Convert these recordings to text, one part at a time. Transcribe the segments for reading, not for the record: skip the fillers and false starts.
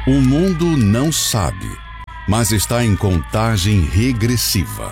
O mundo não sabe, mas está em contagem regressiva.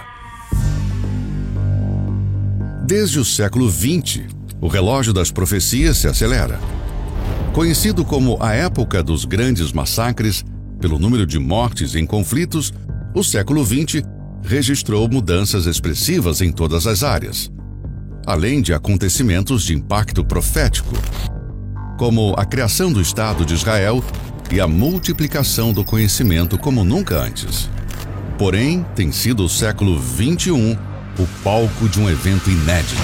Desde o século XX, o relógio das profecias se acelera. Conhecido como a época dos grandes massacres, pelo número de mortes em conflitos, o século XX registrou mudanças expressivas em todas as áreas, além de acontecimentos de impacto profético, como a criação do Estado de Israel e a multiplicação do conhecimento como nunca antes. Porém, tem sido o século XXI o palco de um evento inédito.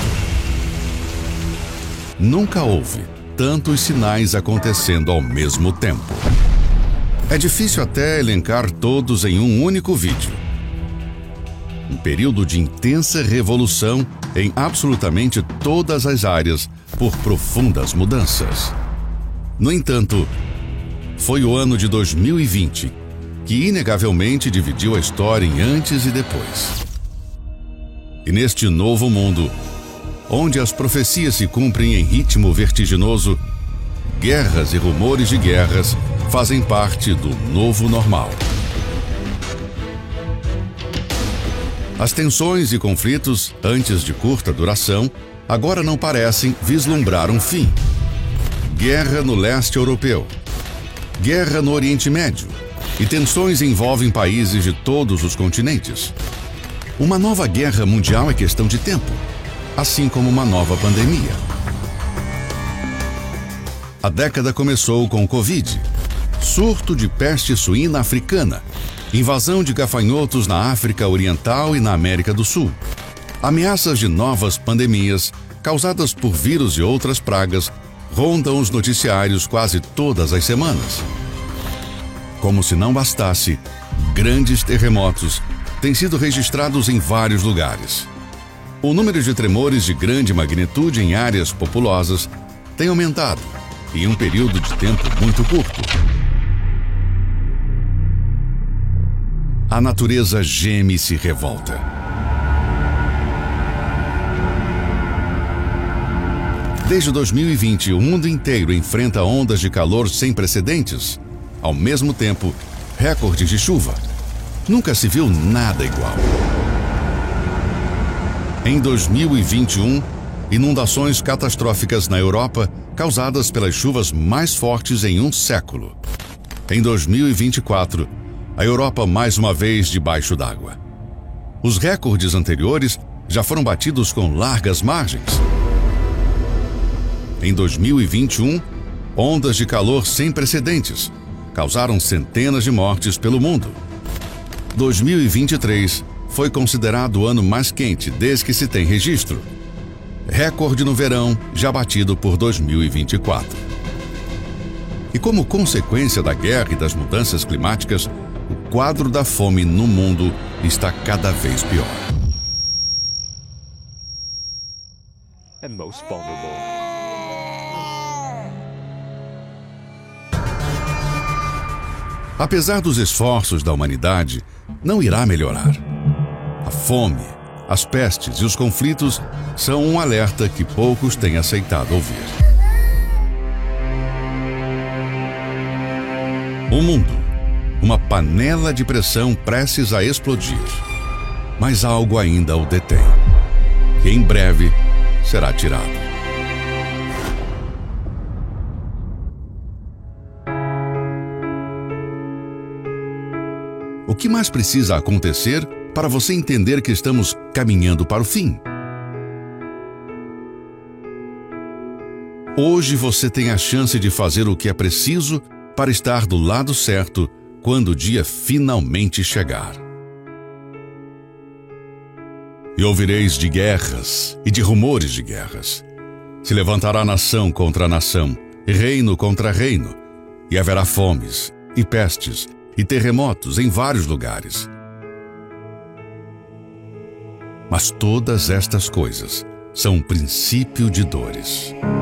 Nunca houve tantos sinais acontecendo ao mesmo tempo. É difícil até elencar todos em um único vídeo. Um período de intensa revolução em absolutamente todas as áreas por profundas mudanças. No entanto, foi o ano de 2020 que inegavelmente dividiu a história em antes e depois. E neste novo mundo, onde as profecias se cumprem em ritmo vertiginoso, guerras e rumores de guerras fazem parte do novo normal. As tensões e conflitos, antes de curta duração, agora não parecem vislumbrar um fim. Guerra no leste europeu, guerra no Oriente Médio, e tensões envolvem países de todos os continentes. Uma nova guerra mundial é questão de tempo, assim como uma nova pandemia. A década começou com o Covid, surto de peste suína africana, invasão de gafanhotos na África Oriental e na América do Sul, ameaças de novas pandemias causadas por vírus e outras pragas rondam os noticiários quase todas as semanas. Como se não bastasse, grandes terremotos têm sido registrados em vários lugares. O número de tremores de grande magnitude em áreas populosas tem aumentado em um período de tempo muito curto. A natureza geme e se revolta. Desde 2020, o mundo inteiro enfrenta ondas de calor sem precedentes. Ao mesmo tempo, recordes de chuva. Nunca se viu nada igual. Em 2021, inundações catastróficas na Europa causadas pelas chuvas mais fortes em um século. Em 2024, a Europa mais uma vez debaixo d'água. Os recordes anteriores já foram batidos com largas margens. Em 2021, ondas de calor sem precedentes causaram centenas de mortes pelo mundo. 2023 foi considerado o ano mais quente desde que se tem registro. Recorde no verão já batido por 2024. E como consequência da guerra e das mudanças climáticas, o quadro da fome no mundo está cada vez pior. And most vulnerable. Apesar dos esforços da humanidade, não irá melhorar. A fome, as pestes e os conflitos são um alerta que poucos têm aceitado ouvir. O mundo, uma panela de pressão prestes a explodir. Mas algo ainda o detém, que em breve será tirado. O que mais precisa acontecer para você entender que estamos caminhando para o fim? Hoje você tem a chance de fazer o que é preciso para estar do lado certo quando o dia finalmente chegar. E ouvireis de guerras e de rumores de guerras. Se levantará nação contra nação, e reino contra reino, e haverá fomes, e pestes, e terremotos em vários lugares. Mas todas estas coisas são um princípio de dores.